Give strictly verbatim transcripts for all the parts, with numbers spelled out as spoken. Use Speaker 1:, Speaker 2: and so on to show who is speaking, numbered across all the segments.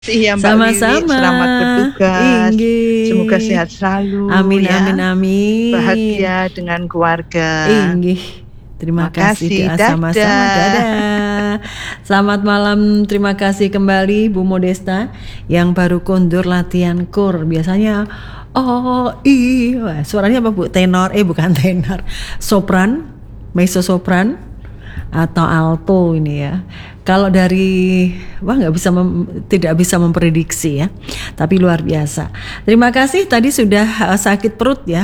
Speaker 1: Iya Mbak Wiwi,
Speaker 2: Sama-sama.
Speaker 1: selamat bertugas.
Speaker 2: Inggih.
Speaker 1: Semoga sehat selalu
Speaker 2: Amin,
Speaker 1: ya.
Speaker 2: amin, amin.
Speaker 1: Bahagia dengan keluarga.
Speaker 2: Inggih. Terima kasih,
Speaker 1: Makasih,
Speaker 2: doa sama-sama.
Speaker 1: dadah.
Speaker 2: Dadah. Selamat malam, terima kasih kembali Bu Modesta yang baru kondur latihan kur. Biasanya oh iya, suaranya apa Bu? Tenor, eh bukan tenor. Sopran, mezzo sopran atau alto ini ya. Kalau dari wah nggak bisa mem, tidak bisa memprediksi ya, tapi luar biasa. Terima kasih tadi sudah uh, sakit perut ya,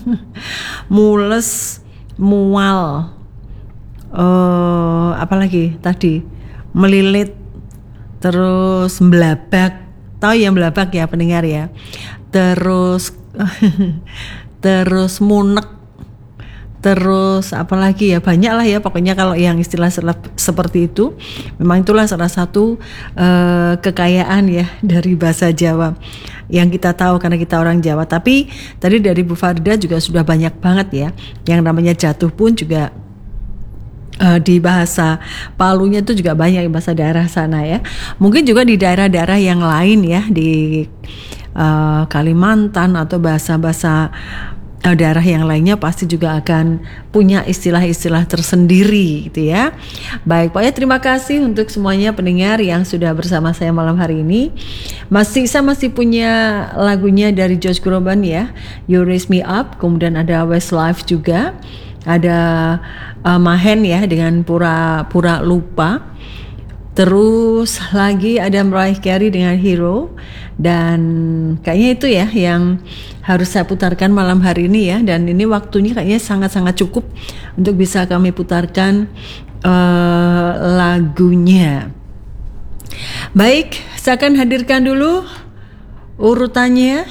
Speaker 2: mules, mual, uh, apalagi tadi melilit, terus belabak. Tahu yang belabak ya pendengar ya. Terus terus munek. Terus apalagi ya, banyak lah ya pokoknya kalau yang istilah seperti itu. Memang itulah salah satu uh, kekayaan ya dari bahasa Jawa yang kita tahu karena kita orang Jawa. Tapi tadi dari Bu Farida juga sudah banyak banget ya. Yang namanya jatuh pun juga uh, di bahasa Palunya itu juga banyak, bahasa daerah sana ya. Mungkin juga di daerah-daerah yang lain ya, di uh, Kalimantan atau bahasa-bahasa daerah yang lainnya pasti juga akan punya istilah-istilah tersendiri gitu ya. Baik, pokoknya terima kasih untuk semuanya pendengar yang sudah bersama saya malam hari ini. Masih saya masih punya lagunya dari Josh Groban ya, You Raise Me Up. Kemudian ada Westlife juga, ada uh, Mahen ya dengan Pura-Pura Lupa. Terus lagi ada Mariah Carey dengan Hero. Dan kayaknya itu ya yang harus saya putarkan malam hari ini ya. Dan ini waktunya kayaknya sangat-sangat cukup untuk bisa kami putarkan uh, lagunya. Baik, saya akan hadirkan dulu urutannya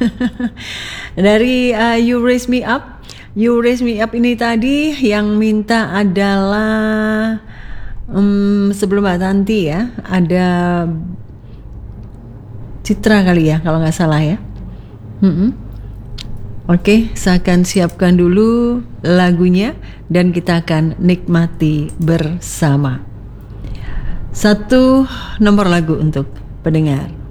Speaker 2: dari uh, You Raise Me Up. You Raise Me Up ini tadi yang minta adalah Um, sebelum Mbak Tanti ya, ada Citra kali ya kalau nggak salah ya. Mm-hmm. Oke, saya akan siapkan dulu lagunya dan kita akan nikmati bersama. Satu nomor lagu untuk pendengar.